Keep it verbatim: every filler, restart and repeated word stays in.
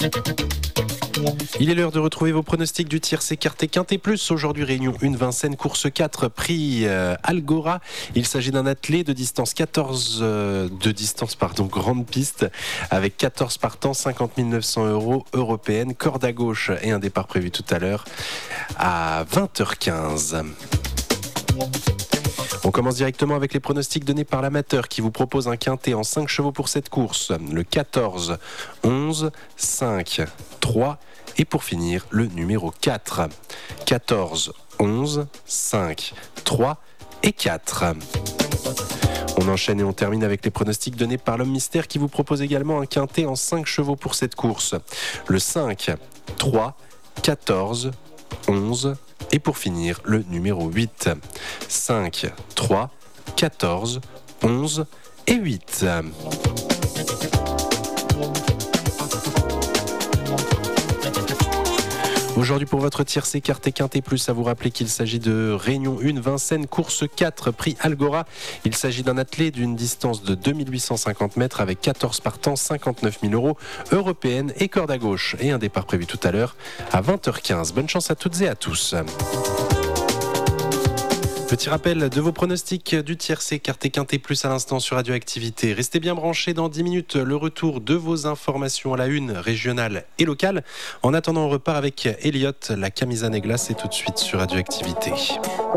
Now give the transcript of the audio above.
Il est l'heure de retrouver vos pronostics du tiercé Quarté Quinté Plus. Aujourd'hui, Réunion un, Vincennes, course quatre, prix euh, Algora. Il s'agit d'un attelé de distance quatorze, euh, de distance, pardon, grande piste, avec quatorze partants, cinquante mille neuf cents euros européenne, corde à gauche et un départ prévu tout à l'heure à vingt heures quinze. On commence directement avec les pronostics donnés par l'amateur qui vous propose un quintet en cinq chevaux pour cette course. Le quatorze, onze, cinq, trois et pour finir le numéro quatre. quatorze, onze, cinq, trois et quatre. On enchaîne et on termine avec les pronostics donnés par l'homme mystère qui vous propose également un quintet en cinq chevaux pour cette course. Le cinq, trois, quatorze, onze et pour finir le numéro huit. cinq, trois, quatorze, onze et huit. Aujourd'hui pour votre tiercé Quarté Quinté Plus, à vous rappeler qu'il s'agit de Réunion un, Vincennes, course quatre, prix Algora. Il s'agit d'un attelé d'une distance de deux mille huit cent cinquante mètres avec quatorze partants, cinquante-neuf mille euros européenne et corde à gauche. Et un départ prévu tout à l'heure à vingt heures quinze. Bonne chance à toutes et à tous. Petit rappel de vos pronostics du tiercé Quarté Quinté Plus à l'instant sur Radioactivité. Restez bien branchés dans dix minutes, le retour de vos informations à la une, régionale et locale. En attendant, on repart avec Elliott, la Camisane et glace, et tout de suite sur Radioactivité.